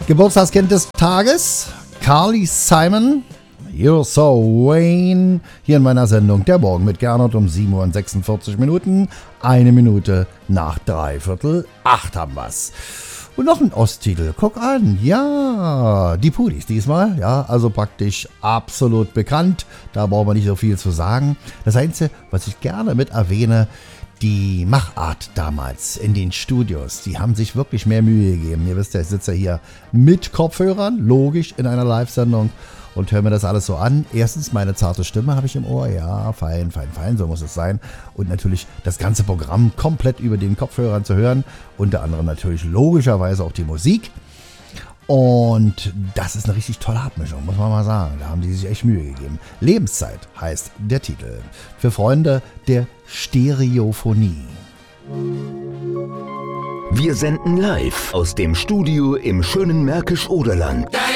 Geburtstagskind des Tages, Carly Simon, You're So Vain, hier in meiner Sendung Der Morgen mit Gernot um 7:46 Minuten, 1 Minute nach 7:45 haben wir's. Und noch ein Osttitel, guck an, ja, die Pudis diesmal, ja, also praktisch absolut bekannt, da brauchen wir nicht so viel zu sagen. Das Einzige, was ich gerne mit erwähne, die Machart damals in den Studios, die haben sich wirklich mehr Mühe gegeben. Ihr wisst ja, ich sitze hier mit Kopfhörern, logisch, in einer Live-Sendung und höre mir das alles so an. Erstens, meine zarte Stimme habe ich im Ohr, ja, fein, fein, fein, so muss es sein. Und natürlich das ganze Programm komplett über den Kopfhörern zu hören, unter anderem natürlich logischerweise auch die Musik. Und das ist eine richtig tolle Abmischung, muss man mal sagen. Da haben die sich echt Mühe gegeben. Lebenszeit heißt der Titel. Für Freunde der Stereophonie. Wir senden live aus dem Studio im schönen Märkisch-Oderland.